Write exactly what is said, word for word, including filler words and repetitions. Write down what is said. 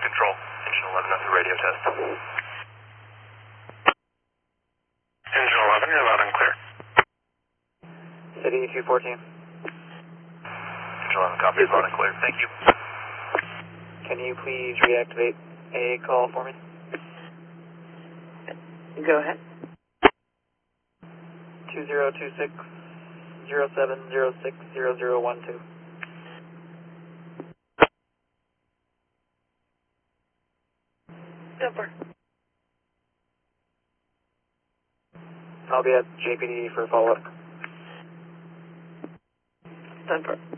Control, engine eleven at the radio test. Engine eleven, you're loud and clear. City two fourteen. Engine eleven, copy, loud and clear. Thank you. Can you please reactivate a call for me? Go ahead. two zero two six, zero seven zero six, zero zero one two. Super. I'll be at J P D for follow-up. Super.